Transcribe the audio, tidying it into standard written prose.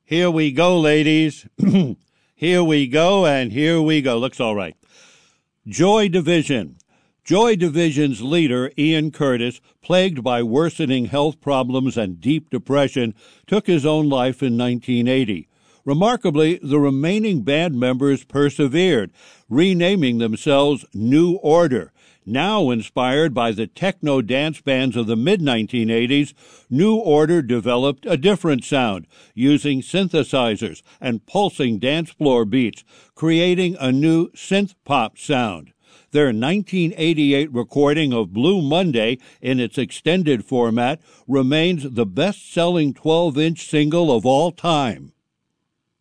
Here we go, ladies. Here we go, and here we go. Looks all right. Joy Division. Joy Division's leader, Ian Curtis, plagued by worsening health problems and deep depression, took his own life in 1980. Remarkably, the remaining band members persevered, renaming themselves New Order. Now inspired by the techno dance bands of the mid-1980s, New Order developed a different sound, using synthesizers and pulsing dance floor beats, creating a new synth-pop sound. Their 1988 recording of Blue Monday in its extended format remains the best-selling 12-inch single of all time.